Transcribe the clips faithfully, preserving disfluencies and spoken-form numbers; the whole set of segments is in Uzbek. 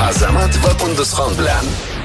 Azamat va Qunduzxon bilan.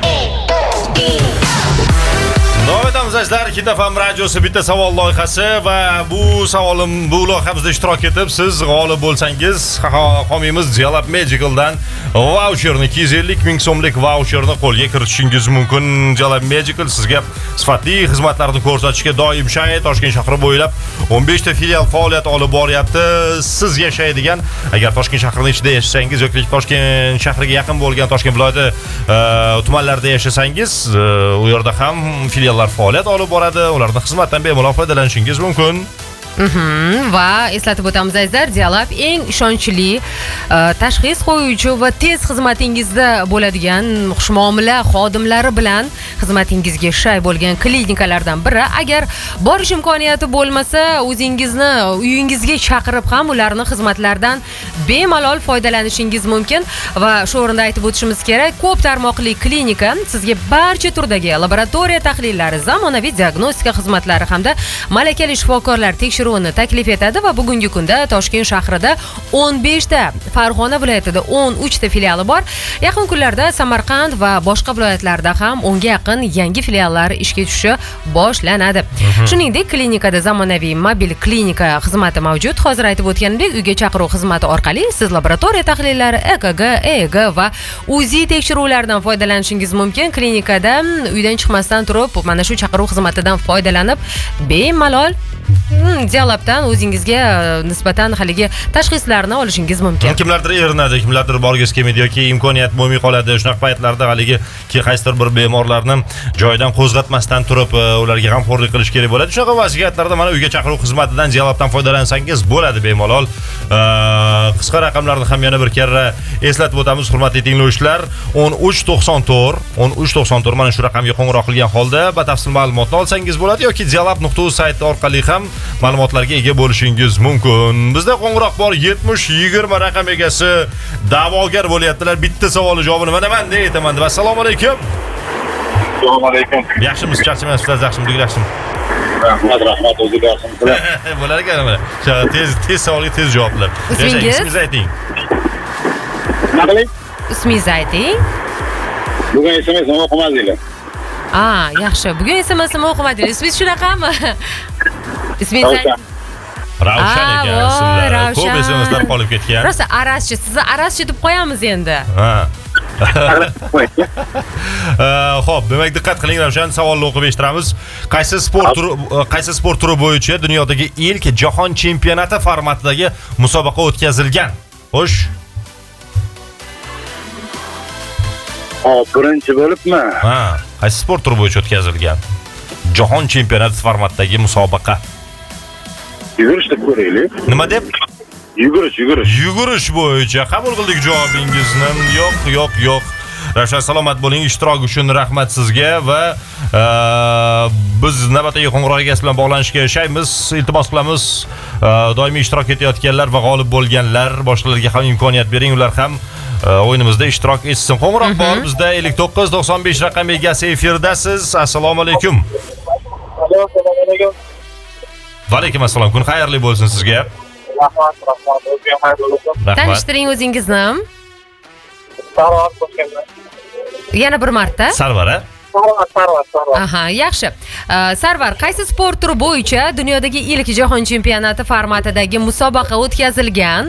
Navbatamiz azizlar, Hit F M radiosi bitta savol loyihasi va bu savolim bu loyihamizda ishtirok etib, siz g'olib bo'lsangiz, homiyimiz Jalab Magical'dan voucherni ikki yuz ellik ming so'mlik voucherni qo'lga kiritishingiz mumkin. Jalab Magical sizga sifatli xizmatlarni ko'rsatishga doim shay Toshkent shahri bo'ylab o'n besh ta filial faoliyat olib boryapti. Siz yashaydigan, agar Toshkent shahrining ichida yashasangiz yoki Toshkent shahriga yaqin bo'lgan Toshkent viloyati tumanlarida yashasangiz, u yerda ham filiallar faoliyat olib boradi. Ularning xizmatdan bemalol foydalanishingiz mumkin. Mhm, va eslatib o'tamiz azizlar, Jalab eng ishonchli tashxis qo'yuvchi va tez xizmatingizda bo'ladigan xushmuomala xodimlari bilan xizmatingizga shay bo'lgan klinikalardan biri. Agar borish imkoniyati bo'lmasa, o'zingizni uyingizga chaqirib ham ularning xizmatlaridan bemalol foydalanishingiz mumkin. Va shu o'rinda aytib o'tishimiz kerak, ko'p tarmoqli klinika sizga barcha turdagi laboratoriya tahlillari, zamonaviy diagnostika xizmatlari hamda malakali shifokorlar tekshiruvini taklif etadi va bugungi kunda Toshkent shahrida o'n besh ta, Farg'ona viloyatida o'n uch ta filiali bor. Yaqin kunlarda Samarqand va boshqa viloyatlarda ham o'nga yaqin yangi filiallar ishga tushishi boshlanadi. Shuningdek, klinikada zamonaviy mobil klinika xizmati mavjud. Hozir aytib o'tganimdek, uyga chaqiruv xizmati orqali siz laboratoriya tahlillari, E K G, E E G va U Z I tekshiruvlaridan foydalanishingiz mumkin. Klinikada uydan chiqmasdan turib, mana shu chaqiruv xizmatidan foydalanib, bemalol Jalabdan o'zingizga nisbatan haligi tashxislarni olishingiz mumkin. Kimlardir erinadi, kimlardir borgisi kelmaydi yoki imkoniyat bo'lmay qoladi. Shunaqa paytlarda haligi ki qaysidir bir bemorlarni joyidan qo'zg'atmasdan turib, ularga g'amxo'rlik qilish kerak bo'ladi. Shunaqa vaziyatlarda mana uyga chaqiruv xizmatidan Jalabdan foydalansangiz bo'ladi bemalol. Qisqa raqamlarni ham yana bir karra eslatib o'tamiz, hurmatli tinglovchilar. o'n uch to'qson to'rt o'n uch to'qson to'rt mana shu raqamga qo'ng'iroq qilgan holda batafsil ma'lumotni olsangiz bo'ladi yoki jalab nuqta uz sayti orqali ham ma'lumotlarga ega bo'lishingiz mumkin. Bizda qo'ng'iroq bor yetmish yigirma raqam egasi da'vogar bo'lyaptilar. Bitta savol javobini mana men deytaman deb. Assalomu alaykum. Assalomu alaykum. Yaxshimisiz, charchamayapsiz, yaxshimisiz, yaxshimi? Rahmat, rahmat, o'zingiz yaxshimisiz? Bo'lar ekan mana. Tez tez savolga tez javoblar. Ismingiz? Ismingizni ayting. Nima qiling? Ismingizni ayting. Bugun esimni o'qimadinglar. Ah, yaxshi. Bugun esimni o'qimadingiz. Ismingiz shunaqami? Ismingiz ayting. Ravshan ekan ismlari. Ko'p esimizlar qolib ketgan. Rosa Araschi, sizni Araschi deb qo'yamiz endi. Ha. Xo'p, demak diqqat qiling, Ravshan, savolni o'qib eshittiramiz. Qaysi sport turi qaysi sport turi bo'yicha dunyodagi ilk jahon chempionati formatidagi musobaqa o'tkazilgan? Xo'sh. Hop, birinchi bo'libmi? Ha, qaysi sport turi bo'yicha o'tkazilgan? Jahon chempionati formatidagi musobaqa. Yugurish deb ko'raylik. Nima deb? Yugurish, yugurish. Yugurish bo'yicha qabul qildik javobingizni. Yo'q, yo'q, yo'q. Ravshan, salomat bo'ling. Ishtirok uchun rahmat sizga va biz navbatdagi qo'ng'iroq egasi bilan bog'lanishga shaymiz, iltimos qilamiz. Doimiy ishtirok etayotganlar va g'olib bo'lganlar, boshqalarga ham imkoniyat bering, ular ham o'yinimizda ishtirok etsin. Qo'ng'iroq bor bizda ellik to'qqiz to'qson besh raqam egasi efirdasiz. Assalomu alaykum. Assalomu alaykum. Va alaykum assalom. Kun xayrli bo'lsin sizga. Rahmat, rahmat. O'zingizga xayr bo'lsin. Tanishtiring o'zingizni. Sarvar Toshkentdan. Yana bir marta. Sarvar, a? Sarvar, Sarvar, Sarvar. Aha, yaxshi. Sarvar, qaysi sport turi bo'yicha dunyodagi ilk jahon chempionati formatidagi musobaqa o'tkazilgan?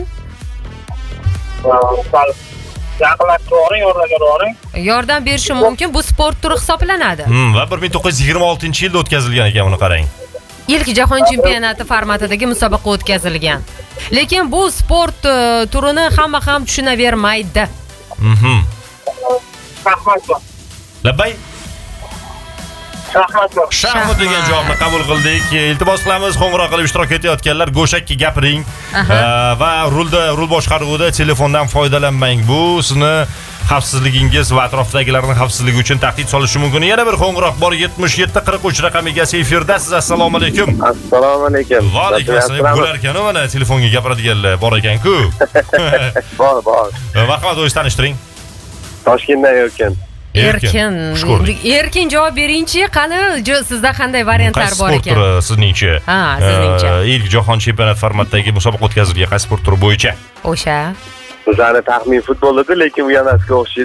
Yaqinlashtiring, yordamga Yordam berishim mumkin. Bu sport turi hisoblanadi. Hmm, va bir ming to'qqiz yuz yigirma oltinchi yilda o'tkazilgan ekan, buni qarang. Ilk jahon chempionati formatidagi musobaqa o'tkazilgan. Lekin bu sport turini hamma ham tushunavermaydi. Mhm. Shaxmat. Labay. Shaxmat. Shaxmat degan javobni qabul qildik. Iltimos qilamiz, qo'ng'iroq qilib ishtirok etayotganlar go'shakka gapiring va rulda, rul boshqaruvida telefondan foydalanmang. Bu sizni xavfsizligingiz va atrofdagilarning xavfsizligi uchun tahdid solishi mumkin. Yana bir qo'ng'iroq bor yetmish yetti qirq uch raqam egasi efirda. Siz assalomu alaykum. Assalomu alaykum. Va alaykum assalom. Bo'lar ekan, mana telefonga gapiradiganlar bor ekan-ku. Bor, bor. Marhamat, o'zingizni tanishtiring. Toshkentdan Erkin. Erkin. Erkin javob beringchi, qani sizda qanday variantlar bor ekan? Qaysi sport turi sizningcha? Ha, sizningcha. Ilk jahon chempionati formatidagi musobaqa o'tkazilgan qaysi sport turi bo'yicha? O'sha. Bizani taxmin futbol edi, lekin u yanasiga o'xshaydi.